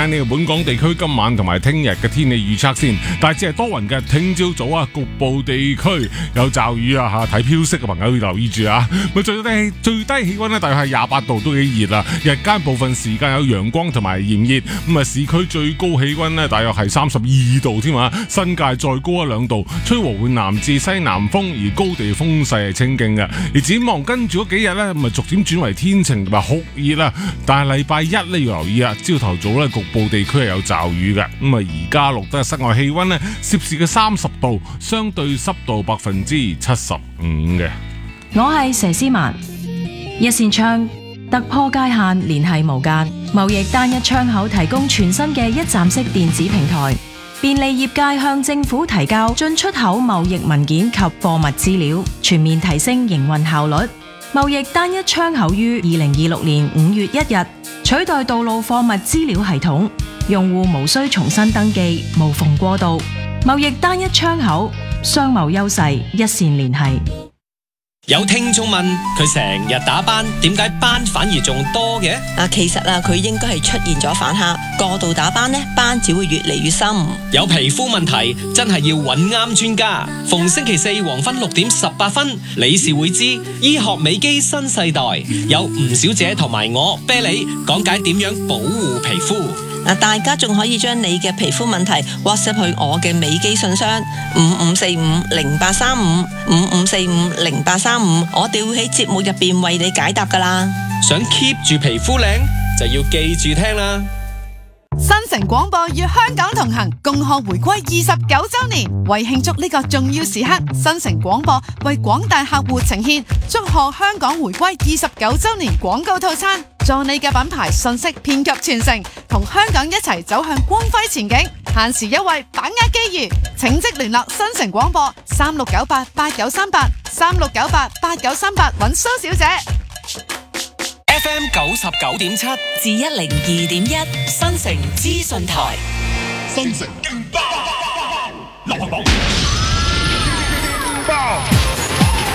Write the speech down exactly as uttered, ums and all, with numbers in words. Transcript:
呢，呢個本港地區今晚同埋聽日嘅天氣預測先，大致係多雲嘅。聽朝早啊，局部地區有驟雨啊吓，睇飄色嘅朋友要留意住啊。咁最低最低氣溫呢，大約係廿八度，都幾熱啊。日間部分時間有陽光同埋炎熱，咁啊市區最高氣溫呢，大約係三十二度添啊，新界再高一兩度，吹和緩南至西南風，而高地風勢係清勁嘅。而展望跟住嗰幾日呢，咁啊逐漸轉為天晴同埋酷熱啦。但係禮拜一呢，要留意啊，朝頭早呢，局部地區係有驟雨嘅。咁啊而家錄得室外氣溫呢，攝氏嘅三十度，相對濕度百分之七十五嘅。 我係佘詩曼，一線窗突破界限，聯繫無間，貿易單一窗口提供全新嘅一站式電子平台，便利業界向政府提交進出口貿易文件及貨物資料，全面提升營運效率。貿易單一窗口於二零二六年五月一日取代道路貨物資料系統，用戶無需重新登記，無縫過渡。貿易單一窗口，商貿優勢一線聯繫。 有聽眾問佢成日打斑，點解斑反而仲多嘅？ 啊，其實啊，佢應該係出現咗反客，過度打斑呢，斑只會越嚟越深。 有皮膚問題真係要揾啱專家。逢星期四黃昏六點十八分，理事會知醫學美肌新世代，有吳小姐同埋我啤梨講解點樣保護皮膚。 嗱，大家仲可以將你嘅皮膚問題 WhatsApp 去我嘅美肌信箱五五四五零八三五五五四五零八三五，我哋會喺節目入邊為你解答噶啦。 想 keep 住皮膚靚，就要記住聽啦。 新城廣播與香港同行，共賀回歸二十九周年。為慶祝呢個重要時刻，新城廣播為廣大客戶呈現祝賀香港回歸二十九周年廣告套餐，助你嘅品牌信息遍及全城，同香港一齊走向光輝前景。限時優惠，把握機遇，請即聯絡新城廣播三六九八八九三八三六九八八九三八揾蘇小姐。 F M 九十九點七至一零二點一，新城資訊台， 新城勁爆，流行榜。